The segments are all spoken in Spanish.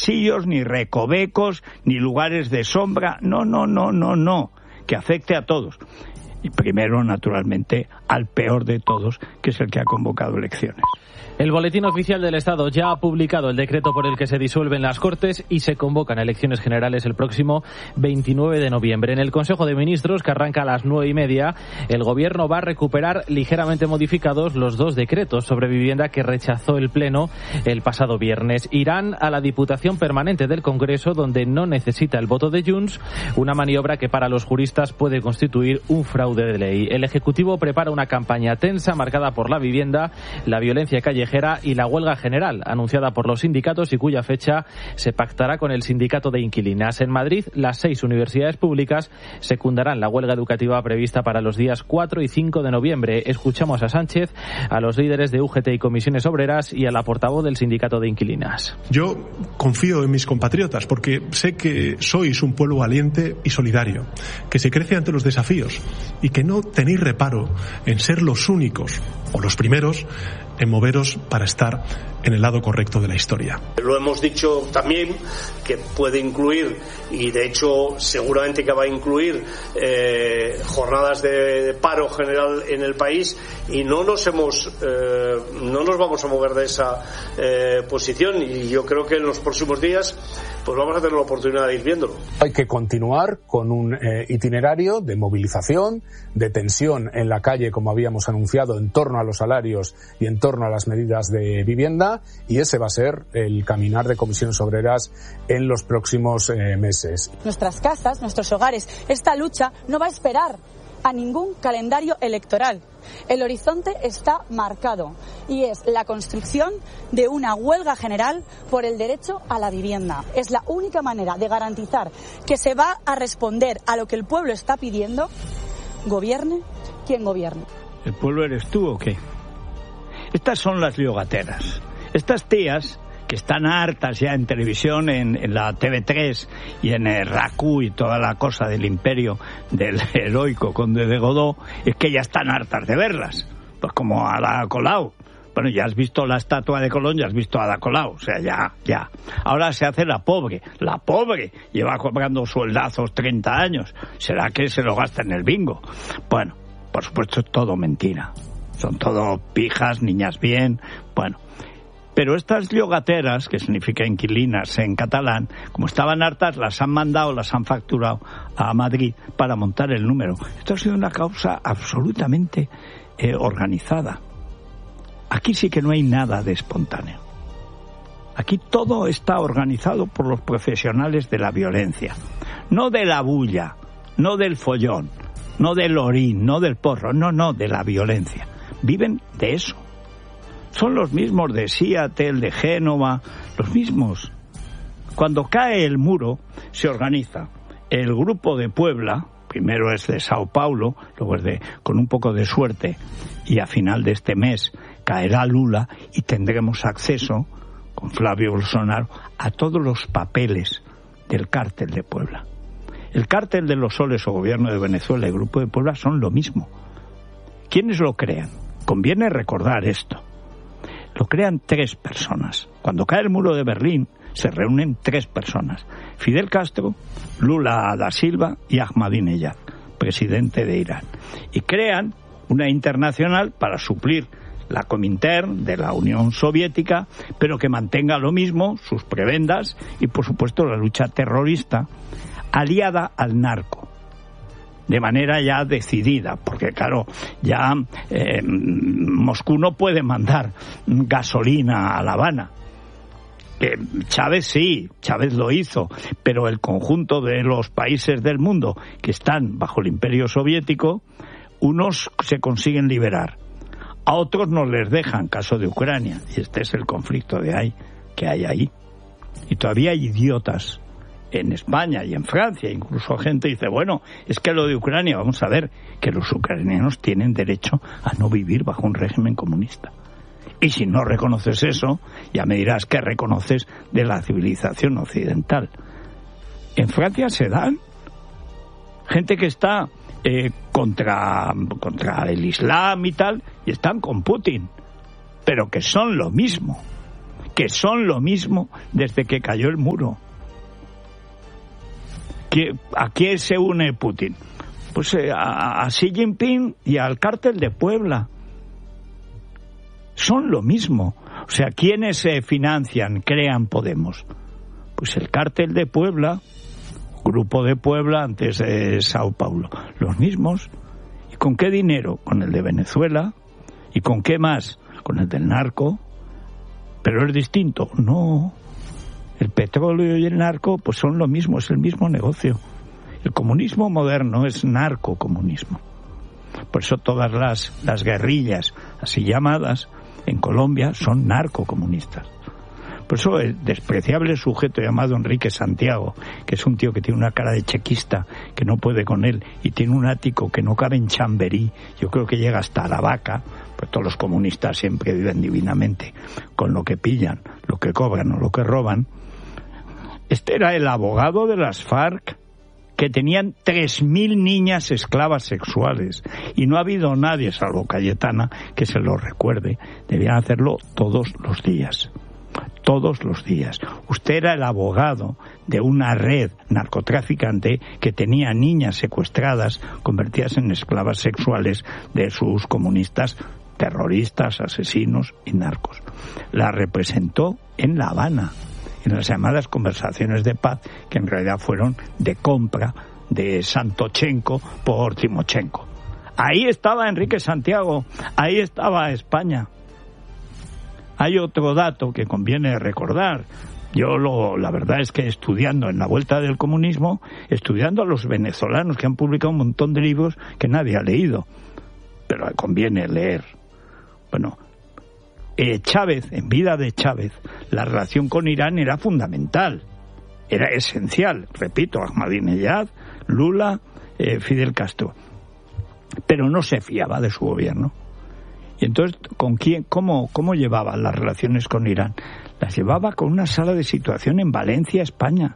pasillos, ni recovecos, ni lugares de sombra. No. Que afecte a todos. Y primero, naturalmente, al peor de todos, que es el que ha convocado elecciones. El Boletín Oficial del Estado ya ha publicado el decreto por el que se disuelven las Cortes y se convocan elecciones generales el próximo 29 de noviembre. En el Consejo de Ministros, que arranca a las 9:30, el Gobierno va a recuperar ligeramente modificados los 2 decretos sobre vivienda que rechazó el Pleno el pasado viernes. Irán a la Diputación Permanente del Congreso, donde no necesita el voto de Junts, una maniobra que para los juristas puede constituir un fraude de ley. El Ejecutivo prepara una campaña tensa marcada por la vivienda, la violencia callejera y la huelga general anunciada por los sindicatos y cuya fecha se pactará con el sindicato de inquilinas. En Madrid, las 6 universidades públicas secundarán la huelga educativa prevista para los días 4 y 5 de noviembre. Escuchamos a Sánchez, a los líderes de UGT y comisiones obreras y a la portavoz del sindicato de inquilinas. Yo confío en mis compatriotas porque sé que sois un pueblo valiente y solidario, que se crece ante los desafíos y que no tenéis reparo en ser los únicos o los primeros en moveros para estar en el lado correcto de la historia. Lo hemos dicho también, que puede incluir, y de hecho seguramente que va a incluir, jornadas de paro general en el país, y no nos vamos a mover de esa posición, y yo creo que en los próximos días pues vamos a tener la oportunidad de ir viéndolo. Hay que continuar con un itinerario de movilización, de tensión en la calle, como habíamos anunciado, en torno a los salarios y en torno a las medidas de vivienda, y ese va a ser el caminar de comisiones obreras en los próximos meses. Nuestras casas, nuestros hogares, esta lucha no va a esperar a ningún calendario electoral. El horizonte está marcado y es la construcción de una huelga general por el derecho a la vivienda. Es la única manera de garantizar que se va a responder a lo que el pueblo está pidiendo, gobierne quien gobierne. ¿El pueblo eres tú o qué? Estas son las llogateras. Estas tías que están hartas ya en televisión, en la TV3 y en el RACU y toda la cosa del imperio del heroico conde de Godó, es que ya están hartas de verlas. Pues como a Ada Colau. Bueno, ya has visto la estatua de Colón, ya has visto a Ada Colau. O sea, ya. Ahora se hace la pobre. La pobre lleva cobrando sueldazos 30 años. ¿Será que se lo gasta en el bingo? Bueno, por supuesto es todo mentira. Son todo pijas, niñas bien, bueno. Pero estas llogateras, que significa inquilinas en catalán, como estaban hartas, las han mandado, las han facturado a Madrid para montar el número. Esto ha sido una causa absolutamente organizada. Aquí sí que no hay nada de espontáneo. Aquí todo está organizado por los profesionales de la violencia. No de la bulla, no del follón, no del orín, no del porro, no, de la violencia. Viven de eso. Son los mismos de Seattle, de Génova, los mismos. Cuando cae el muro, se organiza el grupo de Puebla, primero es de Sao Paulo, luego es con un poco de suerte, y a final de este mes caerá Lula y tendremos acceso, con Flavio Bolsonaro, a todos los papeles del cártel de Puebla. El cártel de los Soles o Gobierno de Venezuela y el Grupo de Puebla son lo mismo. ¿Quiénes lo crean? Conviene recordar esto. Lo crean 3 personas. Cuando cae el muro de Berlín, se reúnen 3 personas. Fidel Castro, Lula da Silva y Ahmadinejad, presidente de Irán. Y crean una internacional para suplir la Comintern de la Unión Soviética, pero que mantenga lo mismo, sus prebendas y, por supuesto, la lucha terrorista aliada al narco. De manera ya decidida, porque claro, ya Moscú no puede mandar gasolina a La Habana. Chávez sí, Chávez lo hizo, pero el conjunto de los países del mundo que están bajo el imperio soviético, unos se consiguen liberar, a otros no les dejan, caso de Ucrania, y este es el conflicto que hay ahí. Y todavía hay idiotas en España y en Francia, incluso gente dice, bueno, es que lo de Ucrania, vamos a ver, que los ucranianos tienen derecho a no vivir bajo un régimen comunista. Y si no reconoces eso, ya me dirás qué reconoces de la civilización occidental. En Francia se dan gente que está contra el Islam y tal, y están con Putin, pero que son lo mismo, que son lo mismo desde que cayó el muro. ¿A quién se une Putin? Pues a Xi Jinping y al cártel de Puebla. Son lo mismo. O sea, ¿quiénes financian, crean Podemos? Pues el cártel de Puebla, Grupo de Puebla antes de Sao Paulo. Los mismos. ¿Y con qué dinero? Con el de Venezuela. ¿Y con qué más? Con el del narco. ¿Pero es distinto? No. El petróleo y el narco pues son lo mismo, es el mismo negocio. El comunismo moderno es narcocomunismo. Por eso todas las guerrillas, así llamadas, en Colombia son narcocomunistas. Por eso el despreciable sujeto llamado Enrique Santiago, que es un tío que tiene una cara de chequista, que no puede con él, y tiene un ático que no cabe en Chamberí, yo creo que llega hasta la Vaca, pues todos los comunistas siempre viven divinamente con lo que pillan, lo que cobran o lo que roban. Este era el abogado de las FARC, que tenían 3.000 niñas esclavas sexuales, y no ha habido nadie, salvo Cayetana, que se lo recuerde. Debían hacerlo todos los días. Todos los días. Usted era el abogado de una red narcotraficante que tenía niñas secuestradas, convertidas en esclavas sexuales de sus comunistas terroristas, asesinos y narcos. La representó en La Habana, en las llamadas conversaciones de paz, que en realidad fueron de compra de Santochenko por Timochenko. Ahí estaba Enrique Santiago, ahí estaba España. Hay otro dato que conviene recordar. La verdad es que estudiando en la vuelta del comunismo, estudiando a los venezolanos que han publicado un montón de libros que nadie ha leído, pero conviene leer. Bueno, Chávez, en vida de Chávez, la relación con Irán era fundamental, era esencial, repito, Ahmadinejad, Lula, Fidel Castro, pero no se fiaba de su gobierno. Y entonces, ¿con quién, cómo llevaba las relaciones con Irán? Las llevaba con una sala de situación en Valencia, España.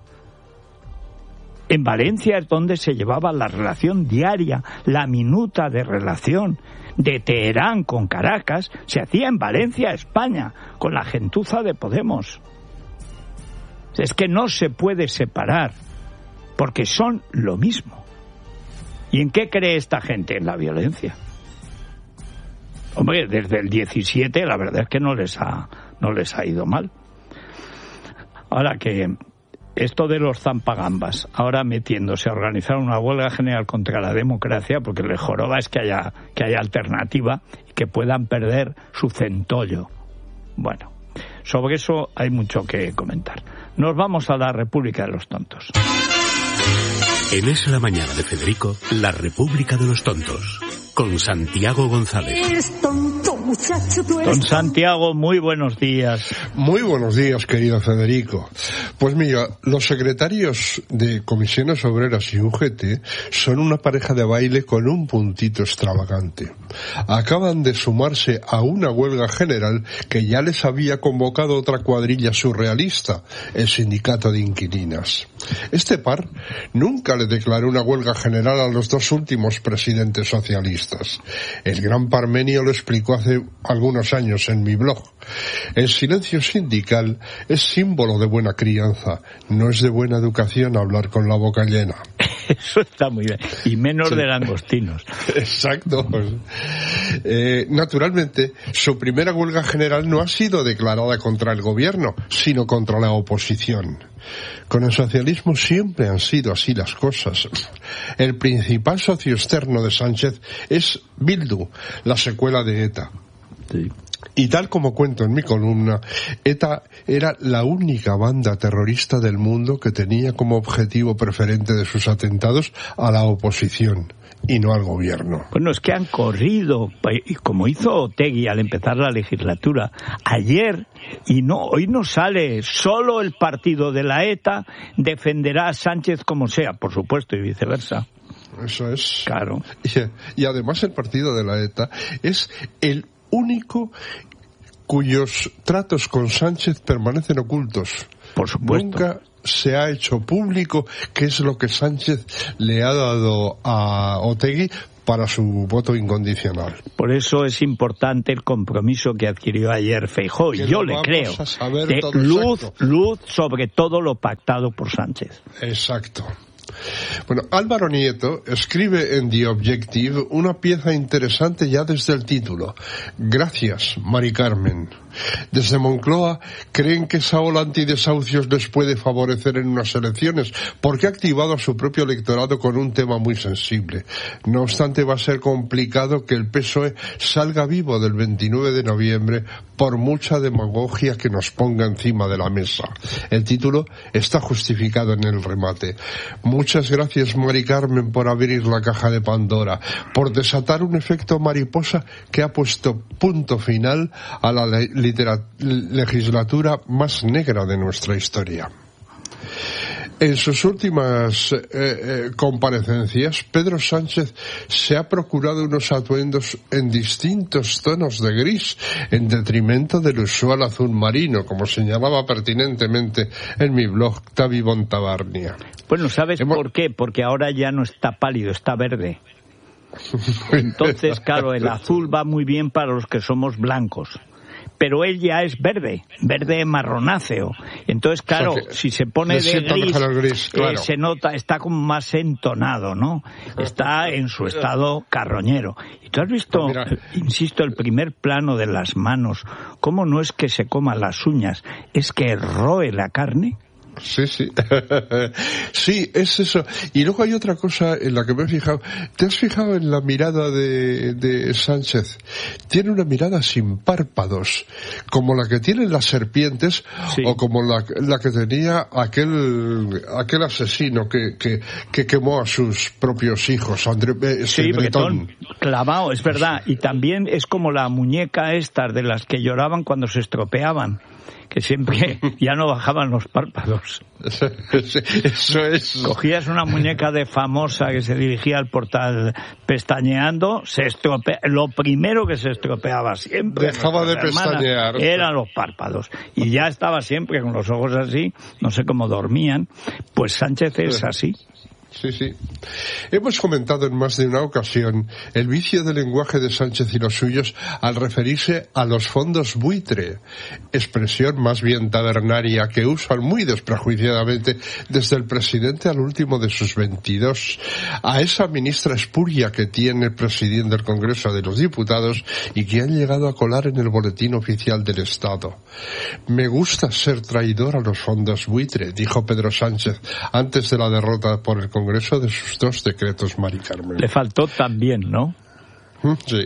En Valencia es donde se llevaba la relación diaria, la minuta de relación de Teherán con Caracas, se hacía en Valencia, España, con la gentuza de Podemos. Es que no se puede separar, porque son lo mismo. ¿Y en qué cree esta gente? En la violencia. Hombre, desde el 17 la verdad es que no les ha ido mal. Ahora que esto de los zampagambas, ahora metiéndose a organizar una huelga general contra la democracia, porque les joroba es que haya alternativa y que puedan perder su centollo. Bueno, sobre eso hay mucho que comentar. Nos vamos a la República de los Tontos. En Es la Mañana de Federico, la República de los Tontos, con Santiago González. Don Santiago, muy buenos días. Muy buenos días, querido Federico. Pues mira, los secretarios de Comisiones Obreras y UGT son una pareja de baile con un puntito extravagante. Acaban de sumarse a una huelga general que ya les había convocado otra cuadrilla surrealista, el Sindicato de Inquilinas. Este par nunca le declaró una huelga general a los dos últimos presidentes socialistas. El gran Parmenio lo explicó hace algunos años en mi blog. El silencio sindical es símbolo de buena crianza, no es de buena educación hablar con la boca llena. Eso está muy bien, y menos de langostinos. Exacto. Naturalmente, su primera huelga general no ha sido declarada contra el gobierno, sino contra la oposición. Con el socialismo siempre han sido así las cosas. El principal socio externo de Sánchez es Bildu, la secuela de ETA. Sí. Y tal como cuento en mi columna, ETA era la única banda terrorista del mundo que tenía como objetivo preferente de sus atentados a la oposición y no al gobierno. Bueno, es que han corrido, como hizo Otegi al empezar la legislatura ayer, y hoy no sale. Solo el partido de la ETA defenderá a Sánchez como sea, por supuesto, y viceversa. Eso es. Claro. Y además el partido de la ETA es el único cuyos tratos con Sánchez permanecen ocultos. Por supuesto. Nunca se ha hecho público qué es lo que Sánchez le ha dado a Otegi para su voto incondicional. Por eso es importante el compromiso que adquirió ayer Feijóo. Yo le creo. De luz sobre todo lo pactado por Sánchez. Exacto. Bueno, Álvaro Nieto escribe en The Objective una pieza interesante ya desde el título. Gracias, Mari Carmen. Desde Moncloa creen que esa ola antidesahucios les puede favorecer en unas elecciones porque ha activado a su propio electorado con un tema muy sensible. No obstante, va a ser complicado que el PSOE salga vivo del 29 de noviembre por mucha demagogia que nos ponga encima de la mesa. El título está justificado en el remate. Muchas gracias, Mari Carmen, por abrir la caja de Pandora, por desatar un efecto mariposa que ha puesto punto final a la legislatura más negra de nuestra historia. En sus últimas comparecencias, Pedro Sánchez se ha procurado unos atuendos en distintos tonos de gris, en detrimento del usual azul marino, como señalaba pertinentemente en mi blog Tavi Bontabarnia. Bueno, ¿sabes por qué? Porque ahora ya no está pálido, está verde. Entonces, claro, el azul va muy bien para los que somos blancos. Pero él ya es verde marronáceo. Entonces, claro, si se pone de gris, claro. Se nota, está como más entonado, ¿no? Está en su estado carroñero. Y tú has visto, insisto, el primer plano de las manos, cómo no es que se coma las uñas, es que roe la carne. Sí. Sí, es eso. Y luego hay otra cosa en la que me he fijado. ¿Te has fijado en la mirada de Sánchez? Tiene una mirada sin párpados, como la que tienen las serpientes, sí. O como la que tenía aquel asesino que quemó a sus propios hijos, sí, Bretón. Clavado, es verdad. Y también es como la muñeca estas de las que lloraban cuando se estropeaban, que siempre ya no bajaban los párpados. Eso es. Cogías una muñeca de famosa que se dirigía al portal pestañeando, lo primero que se estropeaba siempre, dejaba de pestañear, eran los párpados, y ya estaba siempre con los ojos así, no sé cómo dormían. Pues Sánchez es así. Sí. Hemos comentado en más de una ocasión el vicio de lenguaje de Sánchez y los suyos al referirse a los fondos buitre, expresión más bien tabernaria que usan muy desprejuiciadamente desde el presidente al último de sus 22, a esa ministra espuria que tiene presidiendo el Congreso de los Diputados y que han llegado a colar en el boletín oficial del Estado. Me gusta ser traidor a los fondos buitre, dijo Pedro Sánchez antes de la derrota por el Congreso de sus 2 decretos, Mari Carmen. Le faltó también, ¿no? Sí.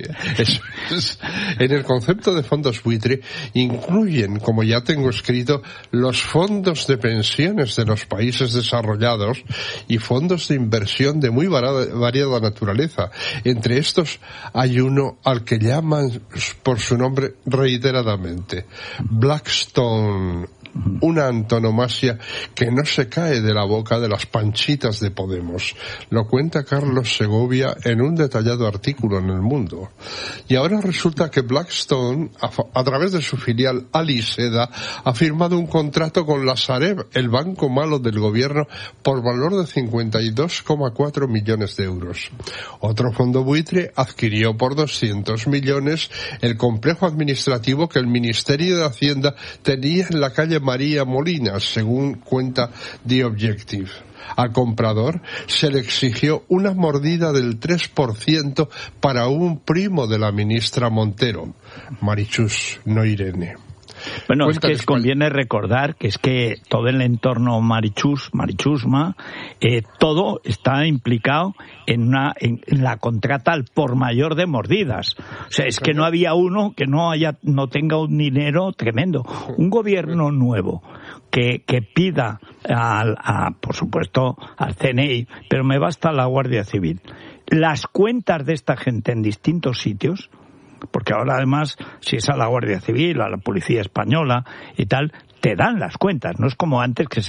En el concepto de fondos buitre incluyen, como ya tengo escrito, los fondos de pensiones de los países desarrollados y fondos de inversión de muy variada naturaleza. Entre estos hay uno al que llaman por su nombre reiteradamente, Blackstone, una antonomasia que no se cae de la boca de las panchitas de Podemos. Lo cuenta Carlos Segovia en un detallado artículo en El Mundo. Y ahora resulta que Blackstone, a través de su filial Aliseda, ha firmado un contrato con la Sareb, el banco malo del gobierno, por valor de 52,4 millones de euros. Otro fondo buitre adquirió por 200 millones el complejo administrativo que el Ministerio de Hacienda tenía en la calle María Molina, según cuenta The Objective. Al comprador se le exigió una mordida del 3% para un primo de la ministra Montero, Marichus, no Irene. Bueno, cuéntales, es que conviene recordar que es que todo el entorno Marichusma, todo está implicado en la contrata al por mayor de mordidas. O sea, es que no había uno que no tenga un dinero tremendo. Un gobierno nuevo que pida por supuesto al CNI, pero me basta la Guardia Civil, las cuentas de esta gente en distintos sitios, porque ahora además si es a la Guardia Civil, a la Policía Española y tal, te dan las cuentas, no es como antes que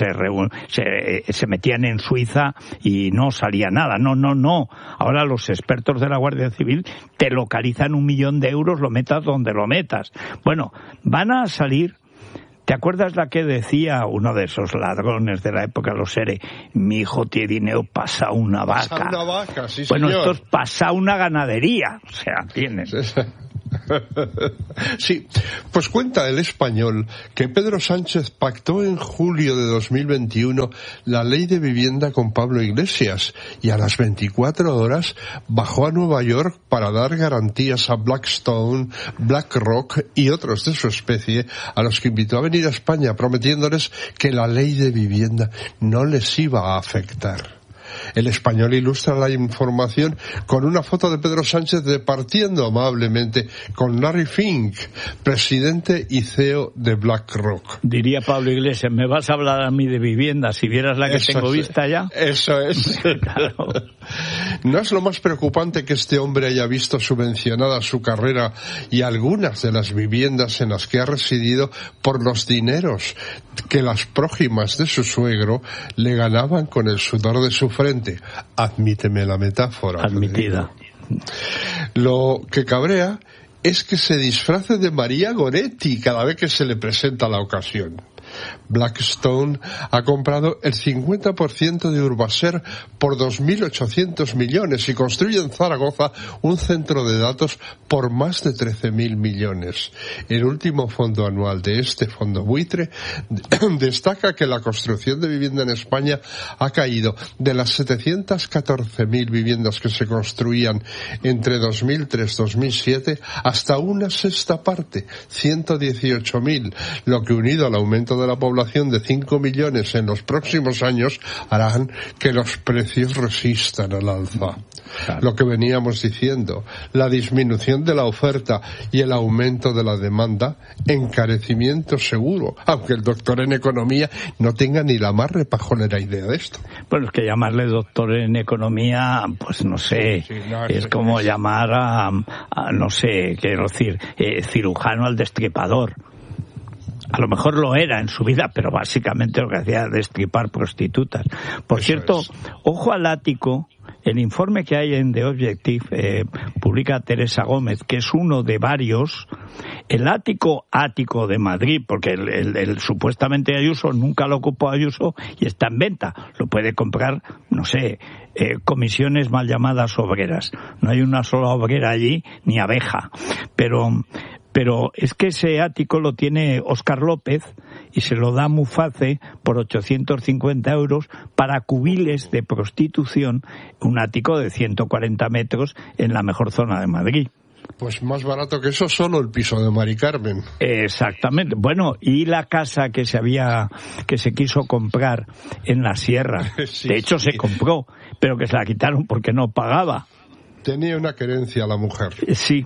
se metían en Suiza y no salía nada, no, ahora los expertos de la Guardia Civil te localizan 1 millón de euros, lo metas donde lo metas. Bueno, van a salir ¿Te acuerdas la que decía uno de esos ladrones de la época de los ERE? Mi hijo tiene dinero, pasa una vaca. Pasa una vaca, sí, bueno, señor. esto es pasa una ganadería. O sea, tienes. Sí, pues cuenta El Español que Pedro Sánchez pactó en julio de 2021 la ley de vivienda con Pablo Iglesias y a las 24 horas bajó a Nueva York para dar garantías a Blackstone, BlackRock y otros de su especie, a los que invitó a venir a España prometiéndoles que la ley de vivienda no les iba a afectar. El Español ilustra la información con una foto de Pedro Sánchez departiendo amablemente con Larry Fink, presidente y CEO de BlackRock. Diría Pablo Iglesias, ¿me vas a hablar a mí de vivienda si vieras la que tengo vista ya? Eso es. Claro. No es lo más preocupante que este hombre haya visto subvencionada su carrera y algunas de las viviendas en las que ha residido por los dineros que las prójimas de su suegro le ganaban con el sudor de su frente. Admíteme la metáfora. Admitida. Lo que cabrea es que se disfrace de María Goretti cada vez que se le presenta la ocasión. Blackstone ha comprado el 50% de Urbaser por 2.800 millones y construye en Zaragoza un centro de datos por más de 13.000 millones. El último fondo anual de este fondo buitre destaca que la construcción de vivienda en España ha caído de las 714.000 viviendas que se construían entre 2003-2007 hasta una sexta parte, 118.000, lo que unido al aumento de la población de 5 millones en los próximos años harán que los precios resistan al alza. Claro. Lo que veníamos diciendo, la disminución de la oferta y el aumento de la demanda, encarecimiento seguro, aunque el doctor en economía no tenga ni la más repajolera idea de esto. Bueno, es que llamarle doctor en economía, pues no sé, es como llamar a no sé, quiero decir, cirujano al destripador. A lo mejor lo era en su vida, pero básicamente lo que hacía era destripar prostitutas. Por cierto, ojo al ático. El informe que hay en The Objective publica Teresa Gómez, que es uno de varios. El ático de Madrid, porque el supuestamente Ayuso nunca lo ocupó Ayuso y está en venta. Lo puede comprar, no sé, comisiones mal llamadas obreras. No hay una sola obrera allí, ni abeja. Pero es que ese ático lo tiene Óscar López y se lo da Muface por 850 euros para cubiles de prostitución, un ático de 140 metros en la mejor zona de Madrid. Pues más barato que eso, solo el piso de Mari Carmen. Exactamente. Bueno, y la casa que se quiso comprar en la sierra. Sí, de hecho, se compró, pero que se la quitaron porque no pagaba. Tenía una querencia la mujer. Sí.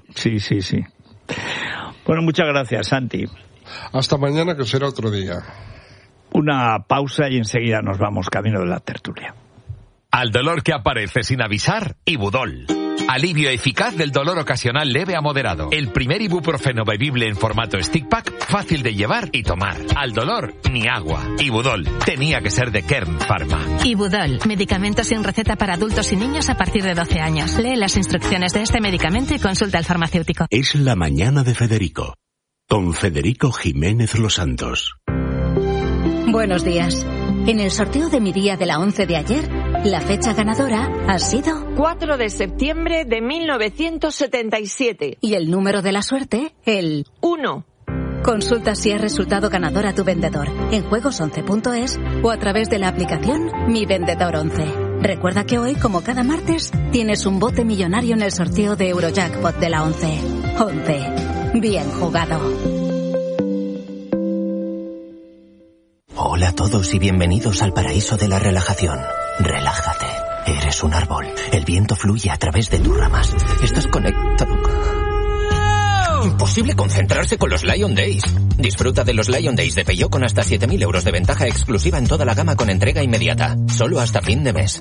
Bueno, muchas gracias, Santi. Hasta mañana, que será otro día. Una pausa y enseguida nos vamos camino de la tertulia. Al dolor que aparece sin avisar, Ibudol. Alivio eficaz del dolor ocasional leve a moderado. El primer ibuprofeno bebible en formato stick pack, fácil de llevar y tomar. Al dolor, ni agua. Ibudol. Tenía que ser de Kern Pharma. Ibudol. Medicamento sin receta para adultos y niños a partir de 12 años. Lee las instrucciones de este medicamento y consulta al farmacéutico. Es la mañana de Federico. Con Federico Jiménez Los Santos. Buenos días. En el sorteo de mi día de la 11 de ayer, la fecha ganadora ha sido 4 de septiembre de 1977. Y el número de la suerte, el 1. Consulta si es resultado ganador a tu vendedor en juegos11.es o a través de la aplicación Mi Vendedor 11. Recuerda que hoy, como cada martes, tienes un bote millonario en el sorteo de Eurojackpot de la 11. 11. Bien jugado. Hola a todos y bienvenidos al paraíso de la relajación. Relájate. Eres un árbol. El viento fluye a través de tus ramas. Estás conectado. Imposible concentrarse con los Lion Days. Disfruta de los Lion Days de Peugeot con hasta 7.000 euros de ventaja exclusiva en toda la gama con entrega inmediata. Solo hasta fin de mes.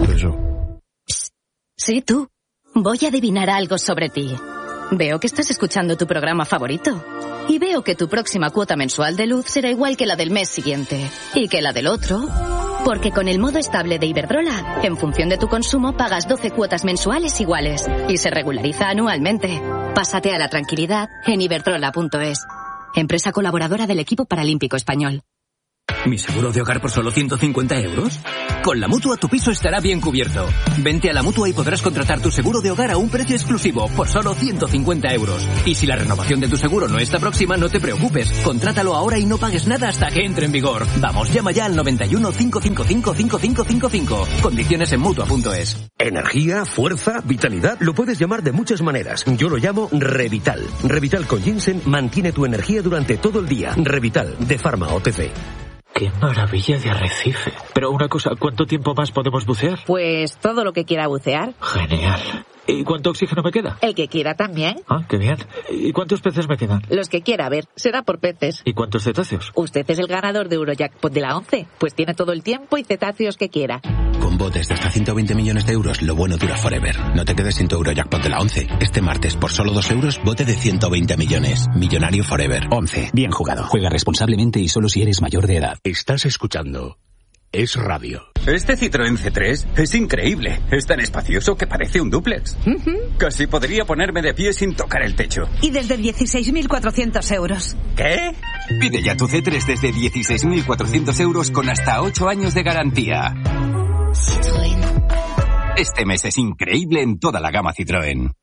Sí, tú. Voy a adivinar algo sobre ti. Veo que estás escuchando tu programa favorito. Y veo que tu próxima cuota mensual de luz será igual que la del mes siguiente. Y que la del otro. Porque con el modo estable de Iberdrola, en función de tu consumo, pagas 12 cuotas mensuales iguales. Y se regulariza anualmente. Pásate a la tranquilidad en iberdrola.es. empresa colaboradora del equipo paralímpico español. ¿Mi seguro de hogar por solo 150 euros? Con la Mutua tu piso estará bien cubierto. Vente a la Mutua y podrás contratar tu seguro de hogar a un precio exclusivo por solo 150 euros. Y si la renovación de tu seguro no está próxima, no te preocupes. Contrátalo ahora y no pagues nada hasta que entre en vigor. Vamos, llama ya al 91 555 5555. Condiciones en Mutua.es. Energía, fuerza, vitalidad, lo puedes llamar de muchas maneras. Yo lo llamo Revital. Revital con ginseng mantiene tu energía durante todo el día. Revital, de Pharma OTC. ¡Qué maravilla de arrecife! Pero una cosa, ¿cuánto tiempo más podemos bucear? Pues todo lo que quiera bucear. Genial. ¿Y cuánto oxígeno me queda? El que quiera también. Ah, qué bien. ¿Y cuántos peces me quedan? Los que quiera, a ver, será por peces. ¿Y cuántos cetáceos? Usted es el ganador de Eurojackpot de la 11, pues tiene todo el tiempo y cetáceos que quiera. Con botes de hasta 120 millones de euros, lo bueno dura forever. No te quedes sin tu Eurojackpot de la 11. Este martes, por solo 2 euros, bote de 120 millones. Millonario forever. 11. Bien jugado. Juega responsablemente y solo si eres mayor de edad. Estás escuchando Es Radio. Este Citroën C3 es increíble. Es tan espacioso que parece un dúplex. Casi podría ponerme de pie sin tocar el techo. Y desde 16.400 euros. ¿Qué? Pide ya tu C3 desde 16.400 euros con hasta 8 años de garantía. Citroën. Este mes es increíble en toda la gama Citroën.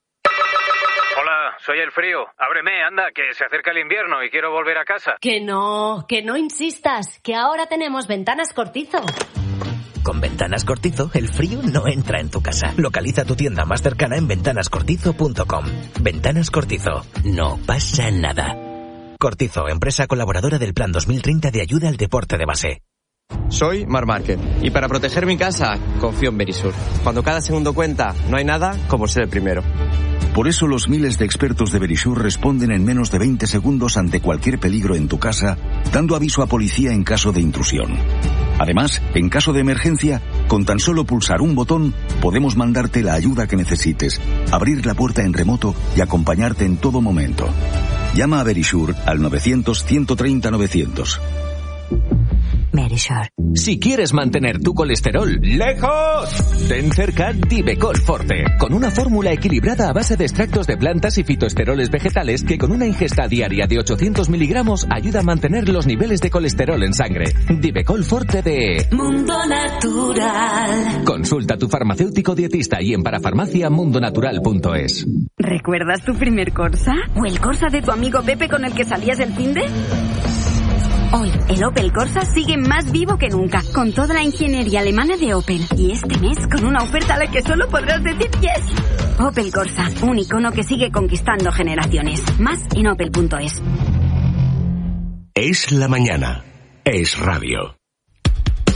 Soy el frío. Ábreme, anda, que se acerca el invierno y quiero volver a casa. Que no insistas, que ahora tenemos Ventanas Cortizo. Con Ventanas Cortizo, el frío no entra en tu casa. Localiza tu tienda más cercana en ventanascortizo.com. Ventanas Cortizo. No pasa nada. Cortizo, empresa colaboradora del Plan 2030 de ayuda al deporte de base. Soy Marc Márquez y para proteger mi casa confío en Verisur. Cuando cada segundo cuenta, no hay nada como ser el primero. Por eso los miles de expertos de Verisur responden en menos de 20 segundos ante cualquier peligro en tu casa, dando aviso a policía en caso de intrusión. Además, en caso de emergencia, con tan solo pulsar un botón, podemos mandarte la ayuda que necesites, abrir la puerta en remoto y acompañarte en todo momento. Llama a Verisur al 900-130-900. Verisur. Si quieres mantener tu colesterol lejos, ten cerca Divecol Forte, con una fórmula equilibrada a base de extractos de plantas y fitoesteroles vegetales que con una ingesta diaria de 800 miligramos ayuda a mantener los niveles de colesterol en sangre. Divecol Forte de Mundo Natural. Consulta a tu farmacéutico dietista y en parafarmaciamundonatural.es. ¿Recuerdas tu primer Corsa? ¿O el Corsa de tu amigo Pepe con el que salías el finde? Hoy, el Opel Corsa sigue más vivo que nunca, con toda la ingeniería alemana de Opel. Y este mes, con una oferta a la que solo podrás decir yes. Opel Corsa, un icono que sigue conquistando generaciones. Más en opel.es. Es la mañana. Es Radio.